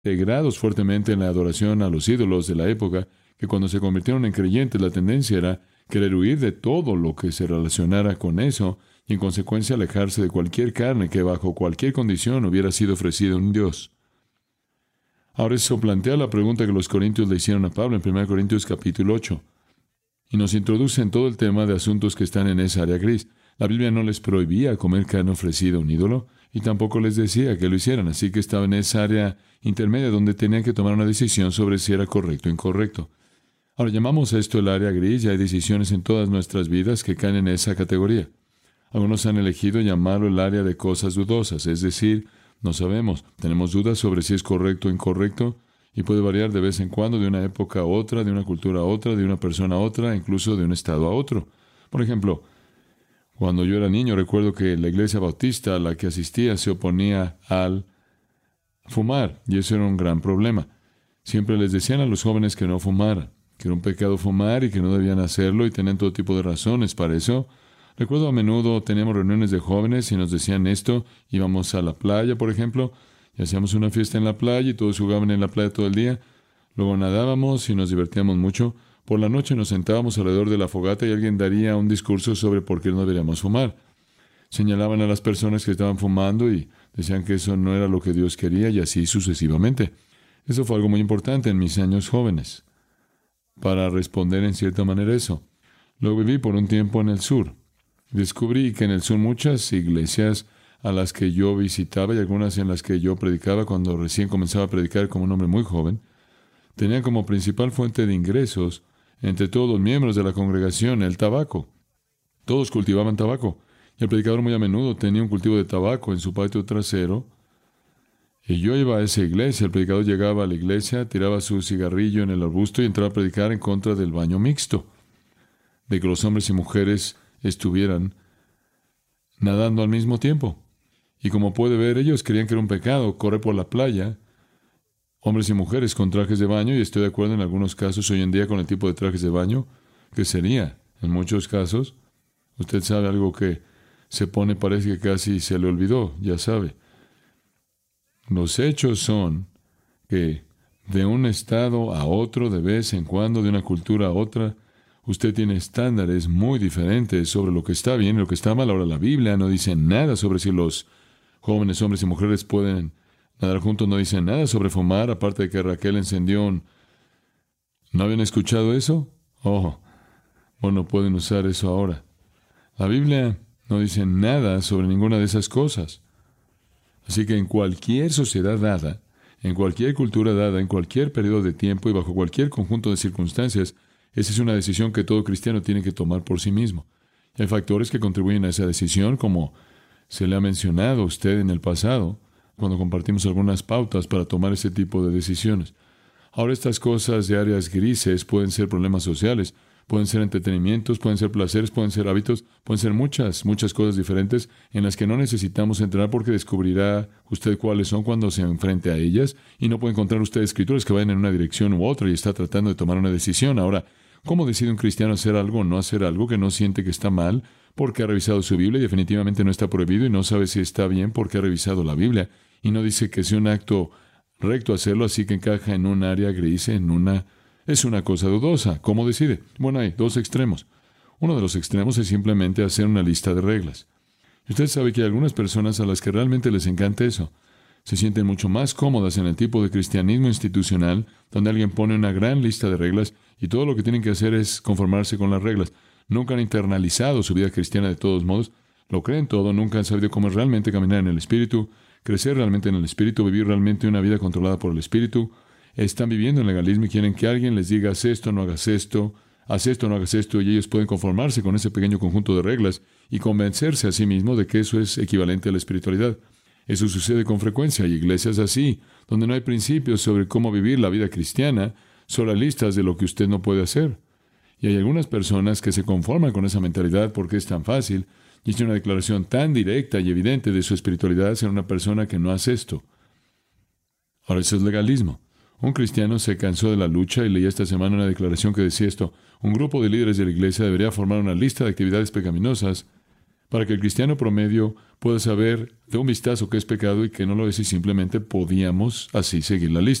integrados fuertemente en la adoración a los ídolos de la época, que cuando se convirtieron en creyentes la tendencia era querer huir de todo lo que se relacionara con eso y en consecuencia alejarse de cualquier carne que bajo cualquier condición hubiera sido ofrecida a un Dios. Ahora eso plantea la pregunta que los corintios le hicieron a Pablo en 1 Corintios capítulo 8 y nos introduce en todo el tema de asuntos que están en esa área gris. La Biblia no les prohibía comer carne ofrecida a un ídolo y tampoco les decía que lo hicieran, así que estaba en esa área intermedia donde tenían que tomar una decisión sobre si era correcto o incorrecto. Ahora llamamos a esto el área gris y hay decisiones en todas nuestras vidas que caen en esa categoría. Algunos han elegido llamarlo el área de cosas dudosas, es decir, no sabemos, tenemos dudas sobre si es correcto o incorrecto y puede variar de vez en cuando de una época a otra, de una cultura a otra, de una persona a otra, incluso de un estado a otro. Por ejemplo, cuando yo era niño recuerdo que la iglesia bautista a la que asistía se oponía al fumar y eso era un gran problema. Siempre les decían a los jóvenes que no fumaran, que era un pecado fumar y que no debían hacerlo y tenían todo tipo de razones para eso. Recuerdo a menudo teníamos reuniones de jóvenes y nos decían esto, íbamos a la playa, por ejemplo, y hacíamos una fiesta en la playa y todos jugaban en la playa todo el día. Luego nadábamos y nos divertíamos mucho. Por la noche nos sentábamos alrededor de la fogata y alguien daría un discurso sobre por qué no deberíamos fumar. Señalaban a las personas que estaban fumando y decían que eso no era lo que Dios quería y así sucesivamente. Eso fue algo muy importante en mis años jóvenes, para responder en cierta manera eso. Luego viví por un tiempo en el sur. Descubrí que en el sur muchas iglesias a las que yo visitaba y algunas en las que yo predicaba cuando recién comenzaba a predicar como un hombre muy joven, tenían como principal fuente de ingresos entre todos los miembros de la congregación el tabaco. Todos cultivaban tabaco y el predicador muy a menudo tenía un cultivo de tabaco en su patio trasero. Y yo iba a esa iglesia, el predicador llegaba a la iglesia, tiraba su cigarrillo en el arbusto y entraba a predicar en contra del baño mixto, de que los hombres y mujeres estuvieran nadando al mismo tiempo. Y como puede ver, ellos creían que era un pecado correr por la playa, hombres y mujeres con trajes de baño, y estoy de acuerdo en algunos casos hoy en día con el tipo de trajes de baño que sería, en muchos casos. Usted sabe algo que se pone, parece que casi se le olvidó, ya sabe. Los hechos son que de un estado a otro, de vez en cuando, de una cultura a otra, usted tiene estándares muy diferentes sobre lo que está bien y lo que está mal. Ahora la Biblia no dice nada sobre si los jóvenes hombres y mujeres pueden nadar juntos, no dice nada sobre fumar, aparte de que Raquel encendió un... ¿No habían escuchado eso? Oh, bueno, pueden usar eso ahora. La Biblia no dice nada sobre ninguna de esas cosas. Así que en cualquier sociedad dada, en cualquier cultura dada, en cualquier periodo de tiempo y bajo cualquier conjunto de circunstancias, esa es una decisión que todo cristiano tiene que tomar por sí mismo. Y hay factores que contribuyen a esa decisión, como se le ha mencionado a usted en el pasado, cuando compartimos algunas pautas para tomar ese tipo de decisiones. Ahora estas cosas de áreas grises pueden ser problemas sociales, pueden ser entretenimientos, pueden ser placeres, pueden ser hábitos, pueden ser muchas cosas diferentes en las que no necesitamos entrar porque descubrirá usted cuáles son cuando se enfrente a ellas y no puede encontrar usted escrituras que vayan en una dirección u otra y está tratando de tomar una decisión. Ahora, ¿cómo decide un cristiano hacer algo o no hacer algo que no siente que está mal porque ha revisado su Biblia y definitivamente no está prohibido y no sabe si está bien porque ha revisado la Biblia y no dice que sea un acto recto hacerlo, así que encaja en un área gris, es una cosa dudosa? ¿Cómo decide? Bueno, hay dos extremos. Uno de los extremos es simplemente hacer una lista de reglas. Usted sabe que hay algunas personas a las que realmente les encanta eso. Se sienten mucho más cómodas en el tipo de cristianismo institucional, donde alguien pone una gran lista de reglas y todo lo que tienen que hacer es conformarse con las reglas. Nunca han internalizado su vida cristiana de todos modos, lo creen todo, nunca han sabido cómo es realmente caminar en el Espíritu, crecer realmente en el Espíritu, vivir realmente una vida controlada por el Espíritu. Están viviendo en legalismo y quieren que alguien les diga, haz esto, no hagas esto, haz esto, no hagas esto, y ellos pueden conformarse con ese pequeño conjunto de reglas y convencerse a sí mismos de que eso es equivalente a la espiritualidad. Eso sucede con frecuencia. Hay iglesias así, donde no hay principios sobre cómo vivir la vida cristiana, solo listas de lo que usted no puede hacer. Y hay algunas personas que se conforman con esa mentalidad porque es tan fácil y es una declaración tan directa y evidente de su espiritualidad ser una persona que no hace esto. Ahora, eso es legalismo. Un cristiano se cansó de la lucha y leí esta semana una declaración que decía esto: un grupo de líderes de la iglesia debería formar una lista de actividades pecaminosas para que el cristiano promedio pueda saber de un vistazo qué es pecado y qué no lo es, y simplemente podíamos así seguir la lista.